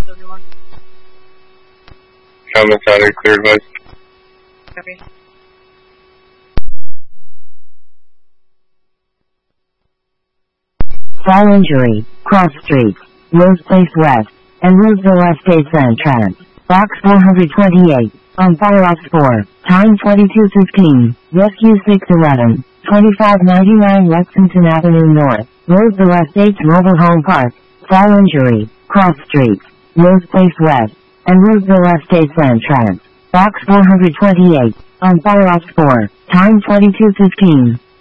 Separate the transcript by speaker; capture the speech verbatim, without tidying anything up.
Speaker 1: everyone.
Speaker 2: Helmet Saturday, clear advice.
Speaker 1: Copy.
Speaker 3: Fall injury, cross streets, Rose Place West, and Roseville Estates entrance. Box four hundred twenty-eight, on Firefox four, time twenty-two fifteen, Rescue six eleven, twenty-five ninety-nine Lexington Avenue North, Roseville Estates Mobile Home Park. Fall injury, cross streets, Rose Place West, and Roseville Estates entrance. Box four hundred twenty-eight, on Firefox four, time twenty-two fifteen.